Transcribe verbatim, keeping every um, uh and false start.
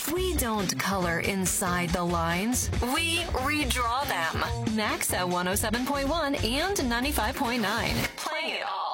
We don't color inside the lines. We redraw them. Max at one oh seven point one and ninety-five point nine. Playing it all.